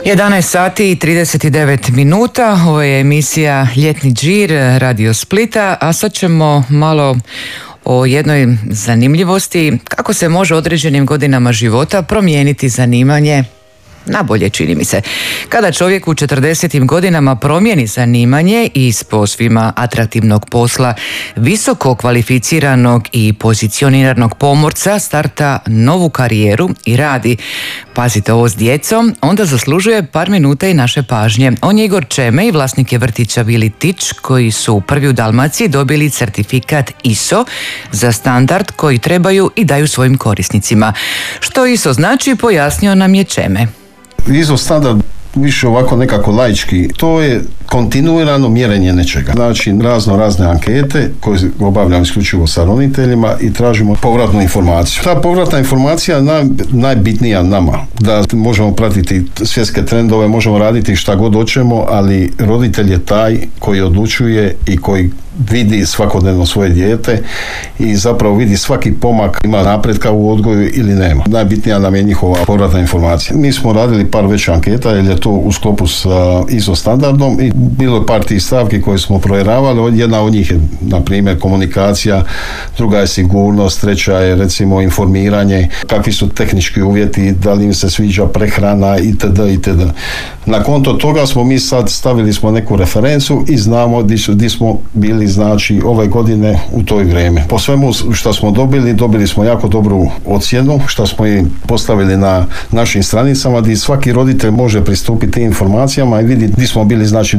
11 sati i 39 minuta, ovo je emisija Ljetni džir Radio Splita, a sad ćemo malo o jednoj zanimljivosti kako se može određenim godinama života promijeniti zanimanje na bolje, čini mi se. Kada čovjek u 40. godinama promijeni zanimanje i iz posvima atraktivnog posla visoko kvalificiranog i pozicioniranog pomorca starta novu karijeru i radi, pazite ovo, s djecom, onda zaslužuje par minuta i naše pažnje. On je Igor Čemej, vlasnik je vrtića Vilitić, koji su prvi u Dalmaciji dobili certifikat ISO za standard koji trebaju i daju svojim korisnicima. Što ISO znači, pojasnio nam je Čeme. ISO standard više ovako nekako laički, to je kontinuirano mjerenje nečega. Znači razne ankete koje obavljamo isključivo sa roditeljima i tražimo povratnu informaciju. Ta povratna informacija je najbitnija nama, da možemo pratiti svjetske trendove, možemo raditi šta god hoćemo, ali roditelj je taj koji odlučuje i koji vidi svakodnevno svoje dijete i zapravo vidi svaki pomak, ima napretka u odgoju ili nema. Najbitnija nam je njihova povratna informacija. Mi smo radili par već anketa jer je to u sklopu sa ISO standardom i bilo je par tih stavki koje smo provjeravali. Jedna od njih je, na primjer, komunikacija, druga je sigurnost, treća je recimo informiranje, kakvi su tehnički uvjeti, da li im se sviđa prehrana itd. itd. Na konto toga smo mi sad stavili smo neku referencu i znamo di smo bili, znači, ove godine u toj vrijeme. Po svemu što smo dobili smo jako dobru ocjenu, što smo i postavili na našim stranicama, gdje svaki roditelj može pristupiti tim informacijama i vidjeti gdje smo bili, znači,